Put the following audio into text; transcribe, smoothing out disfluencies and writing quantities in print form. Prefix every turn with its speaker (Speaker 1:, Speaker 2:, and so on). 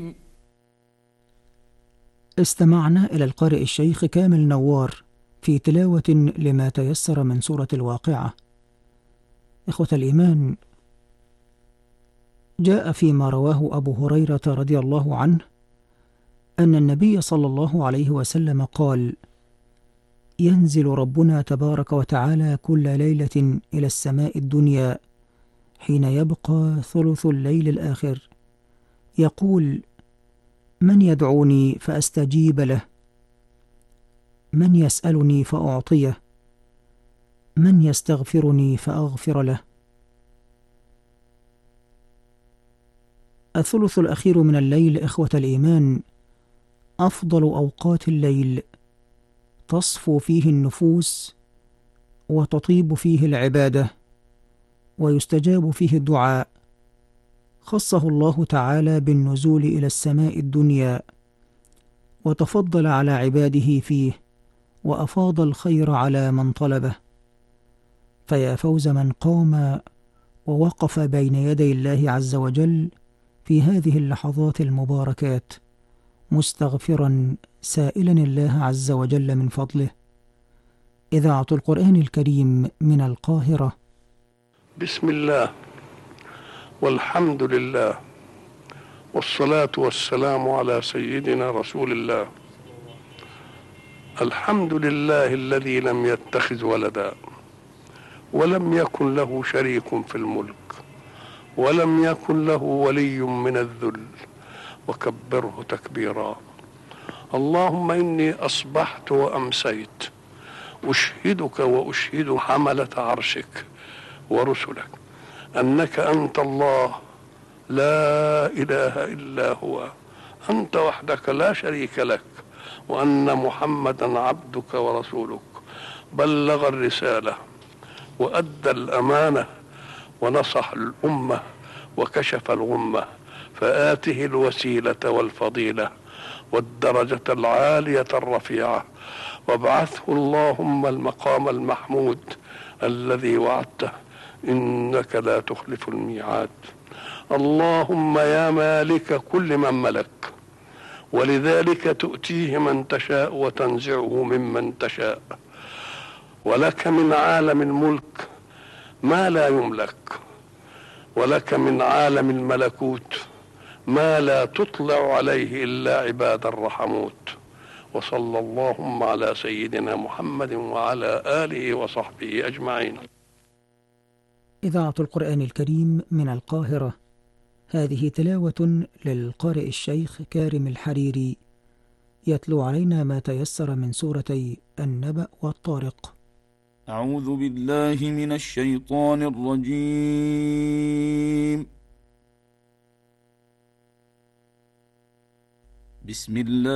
Speaker 1: استمعنا إلى القارئ الشيخ كامل نوار في تلاوة لما تيسر من سورة الواقعة. إخوة الإيمان، جاء فيما رواه أبو هريرة رضي الله عنه أن النبي صلى الله عليه وسلم قال: ينزل ربنا تبارك وتعالى كل ليلة إلى السماء الدنيا حين يبقى ثلث الليل الآخر، يقول: من يدعوني فأستجيب له، من يسألني فأعطيه، من يستغفرني فأغفر له. الثلث الأخير من الليل إخوة الإيمان أفضل أوقات الليل، تصفو فيه النفوس وتطيب فيه العبادة ويستجاب فيه الدعاء. خصه الله تعالى بالنزول إلى السماء الدنيا، وتفضل على عباده فيه، وأفاض الخير على من طلبه. فيا فوز من قام ووقف بين يدي الله عز وجل في هذه اللحظات المباركات، مستغفرا سائلا الله عز وجل من فضله. إذاعة القرآن الكريم من القاهرة.
Speaker 2: بسم الله والحمد لله والصلاة والسلام على سيدنا رسول الله. الحمد لله الذي لم يتخذ ولدا ولم يكن له شريك في الملك ولم يكن له ولي من الذل، وكبره تكبيرا. اللهم إني أصبحت وأمسيت أشهدك وأشهد حملة عرشك ورسلك أنك أنت الله لا إله إلا هو، أنت وحدك لا شريك لك، وأن محمدا عبدك ورسولك، بلغ الرسالة وأدى الأمانة ونصح الأمة وكشف الغمة، فآته الوسيلة والفضيلة والدرجة العالية الرفيعة، وابعثه اللهم المقام المحمود الذي وعدته، إنك لا تخلف الميعاد. اللهم يا مالك كل من ملك، ولذلك تؤتيه من تشاء وتنزعه ممن تشاء، ولك من عالم الملك ما لا يملك، ولك من عالم الملكوت ما لا تطلع عليه إلا عباد الرحموت. وصلى اللهم على سيدنا محمد وعلى آله وصحبه أجمعين.
Speaker 1: إذاعة القرآن الكريم من القاهرة. هذه تلاوة للقارئ الشيخ كارم الحريري، يتلو علينا ما تيسر من سورتي النبأ والطارق.
Speaker 3: أعوذ بالله من الشيطان الرجيم. بسم الله